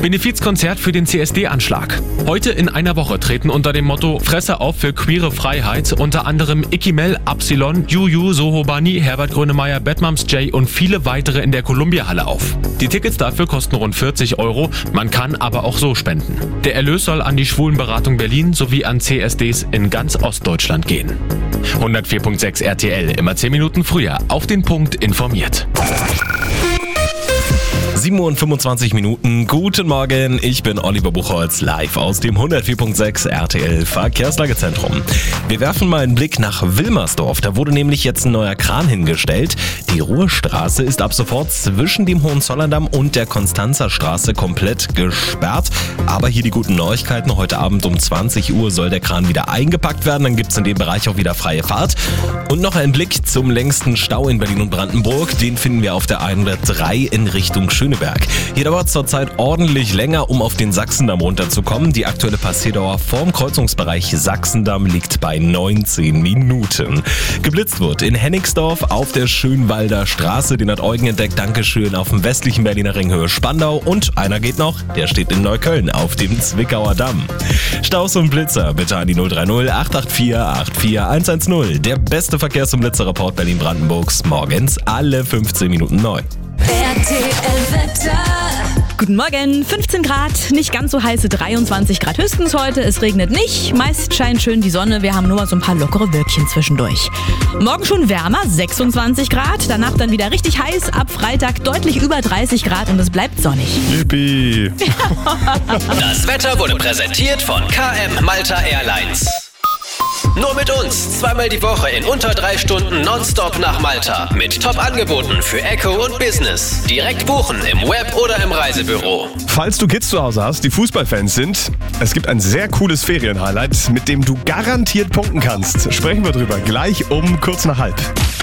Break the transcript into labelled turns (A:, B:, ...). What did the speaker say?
A: Benefizkonzert für den CSD-Anschlag. Heute in einer Woche treten unter dem Motto Fresse auf für queere Freiheit unter anderem Ikimel, Absilon, Juju, Soho Bani, Herbert Grönemeyer, Batmums J und viele weitere in der Columbia-Halle auf. Die Tickets dafür kosten rund 40 €, man kann aber auch so spenden. Der Erlös soll an die Schwulenberatung Berlin sowie an CSDs in ganz Ostdeutschland gehen. 104.6 RTL, immer 10 Minuten früher, auf den Punkt informiert.
B: 7:25 Uhr. Guten Morgen, ich bin Oliver Buchholz, live aus dem 104.6 RTL Verkehrslagezentrum. Wir werfen mal einen Blick nach Wilmersdorf. Da wurde nämlich jetzt ein neuer Kran hingestellt. Die Ruhrstraße ist ab sofort zwischen dem Hohenzollerndamm und der Konstanzerstraße komplett gesperrt. Aber hier die guten Neuigkeiten. Heute Abend um 20 Uhr soll der Kran wieder eingepackt werden. Dann gibt es in dem Bereich auch wieder freie Fahrt. Und noch ein Blick zum längsten Stau in Berlin und Brandenburg. Den finden wir auf der 103 in Richtung Schöneberg. Hier dauert es zurzeit ordentlich länger, um auf den Sachsendamm runterzukommen. Die aktuelle Passagierdauer vorm Kreuzungsbereich Sachsendamm liegt bei 19 Minuten. Geblitzt wird in Hennigsdorf auf der Schönwalder Straße. Den hat Eugen entdeckt. Dankeschön auf dem westlichen Berliner Ring Höhe Spandau. Und einer geht noch, der steht in Neukölln auf dem Zwickauer Damm. Staus und Blitzer bitte an die 030 884 84110. Der beste Verkehrs- und Blitzerreport Berlin-Brandenburgs morgens alle 15 Minuten neu.
C: RTL-Wetter.
D: Guten Morgen, 15 Grad, nicht ganz so heiße 23 Grad höchstens heute. Es regnet nicht, meist scheint schön die Sonne. Wir haben nur mal so ein paar lockere Wölkchen zwischendurch. Morgen schon wärmer, 26 Grad. Danach dann wieder richtig heiß. Ab Freitag deutlich über 30 Grad und es bleibt sonnig.
E: Yippie.
F: Das Wetter wurde präsentiert von KM Malta Airlines. Nur mit uns, zweimal die Woche in unter 3 Stunden nonstop nach Malta. Mit Top-Angeboten für Eco und Business. Direkt buchen im Web oder im Reisebüro.
E: Falls du Kids zu Hause hast, die Fußballfans sind, es gibt ein sehr cooles Ferienhighlight, mit dem du garantiert punkten kannst. Sprechen wir drüber gleich um kurz nach halb.